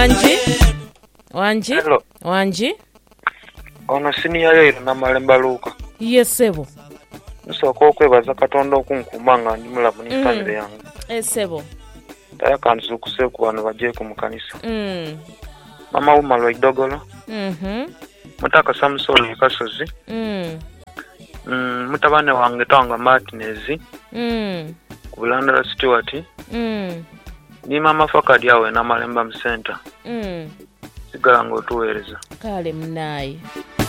Wanji? Hello. Wanji? Ono senior yeru Namalemba Luka. Yesebo. Nsooka okwebaza Katonda okunkuuma nga ndi mulamu ne famire yange. Esebo. Taya kanzukuse ku bano bajeeku mu kanisa. Mama Umalo Idogolo. Mutaka Samusoni Kasozi. Mutabane wange Tanga Martinez. Ku Bulandala Stewart. Ni mama Fakadi yawe Namalemba mu center. Sigala ng'otuweereza. Kale munaye.